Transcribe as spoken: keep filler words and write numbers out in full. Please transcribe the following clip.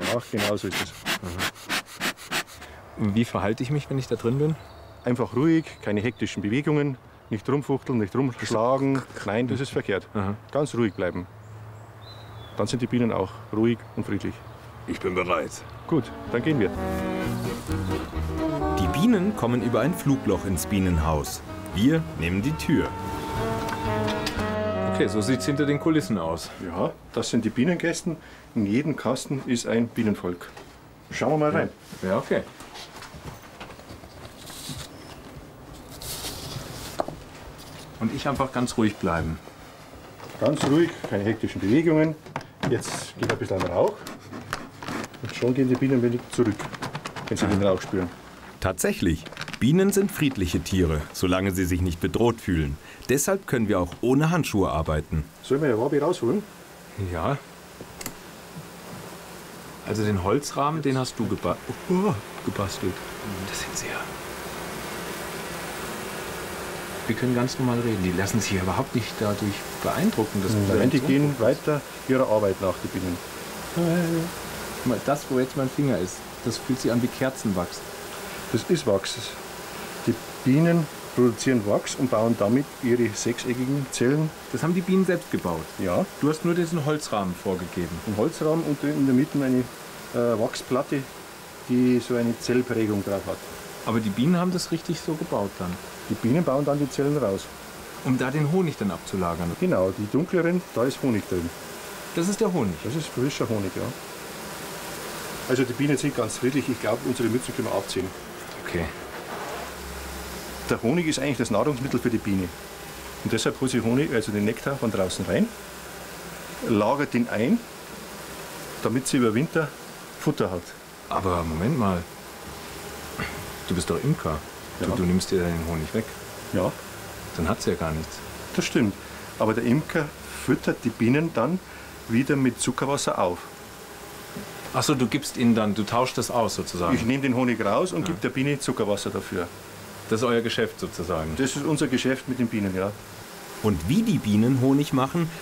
Ja, genau so ist es. Mhm. Wie verhalte ich mich, wenn ich da drin bin? Einfach ruhig, keine hektischen Bewegungen, nicht rumfuchteln, nicht rumschlagen. Nein, das ist verkehrt. Aha. Ganz ruhig bleiben. Dann sind die Bienen auch ruhig und friedlich. Ich bin bereit. Gut, dann gehen wir. Die Bienen kommen über ein Flugloch ins Bienenhaus. Wir nehmen die Tür. Okay, so sieht es hinter den Kulissen aus. Ja, das sind die Bienenkästen. In jedem Kasten ist ein Bienenvolk. Schauen wir mal rein. Ja, okay. Und ich einfach ganz ruhig bleiben. Ganz ruhig, keine hektischen Bewegungen. Jetzt geht ein bisschen Rauch. Und schon gehen die Bienen wenig zurück, wenn sie den Rauch spüren. Tatsächlich, Bienen sind friedliche Tiere, solange sie sich nicht bedroht fühlen. Deshalb können wir auch ohne Handschuhe arbeiten. Sollen wir den Wabi rausholen? Ja. Also den Holzrahmen, den hast du geba oh, gebastelt. Das sind sie ja. Wir können ganz normal reden. Die lassen sich ja überhaupt nicht dadurch beeindrucken. Dass Nein, die gehen weiter ihrer Arbeit nach, die Bienen. Guck mal, das, wo jetzt mein Finger ist, das fühlt sich an wie Kerzenwachs. Das ist Wachs. Die Bienen produzieren Wachs und bauen damit ihre sechseckigen Zellen. Das haben die Bienen selbst gebaut? Ja. Du hast nur diesen Holzrahmen vorgegeben? Ein Holzrahmen und in der Mitte eine äh, Wachsplatte, die so eine Zellprägung drauf hat. Aber die Bienen haben das richtig so gebaut dann? Die Bienen bauen dann die Zellen raus. Um da den Honig dann abzulagern? Genau, die dunkleren, da ist Honig drin. Das ist der Honig? Das ist frischer Honig, ja. Also die Bienen sind ganz friedlich. Ich glaube, unsere Mützen können wir abziehen. Okay. Der Honig ist eigentlich das Nahrungsmittel für die Biene. Und deshalb holt sie Honig, also den Nektar von draußen rein, lagert ihn ein, damit sie über Winter Futter hat. Aber Moment mal, du bist doch Imker. Ja. Du, du nimmst dir den Honig weg. Ja. Dann hat sie ja gar nichts. Das stimmt. Aber der Imker füttert die Bienen dann wieder mit Zuckerwasser auf. Achso, du gibst ihnen dann, du tauschst das aus sozusagen? Ich nehme den Honig raus und ja. gebe der Biene Zuckerwasser dafür. Das ist euer Geschäft sozusagen? Das ist unser Geschäft mit den Bienen, ja. Und wie die Bienen Honig machen,